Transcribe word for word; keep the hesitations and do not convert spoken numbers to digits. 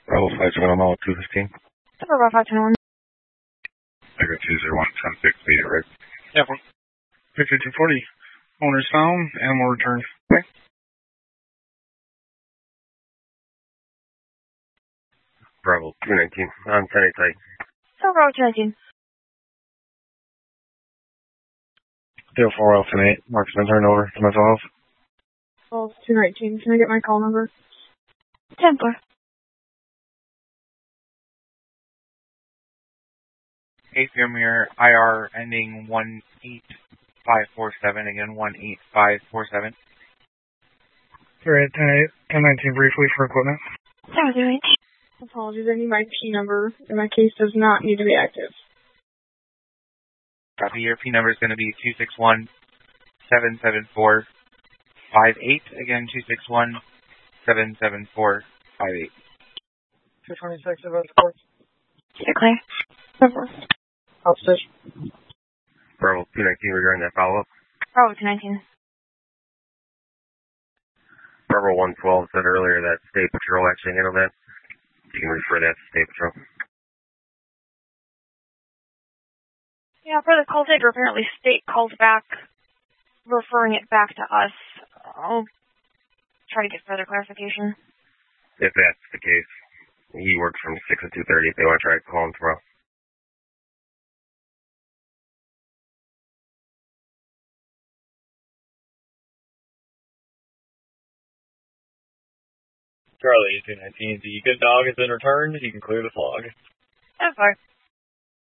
Bravo five seven one two fifteen. Bravo five seven one. Echo two zero one ten six, meet it right. Yeah, Victor two forty. Owner's found, animal returned. Okay. Bravo two nineteen, on ten eight tight. So Bravo two nineteen. Deal four Alpha eight, Mark's been turned over to myself. Bravo two nineteen, can I get my call number? ten four. A C M here, I R ending one eight five four seven, again one eight five four seven. We're at ten eight, ten nineteen briefly for equipment. That was right. Apologies, I need my P number, and my case does not need to be active. Copy, your P number is going to be two six one seven seven four five eight, again two six one seven seven four five eight. two twenty-six, event support. Clear. Number. Outstation. Bravo two nineteen regarding that follow-up. Bravo two nineteen. Bravo one twelve said earlier that State Patrol actually handled that. You can refer that to State Patrol. Yeah, for the call taker, apparently State called back, referring it back to us. I'll try to get further clarification. If that's the case, he works from six to two thirty if they want to try to call him tomorrow. Charlie two nineteen, the good dog has been returned. You can clear the fog. That's fine.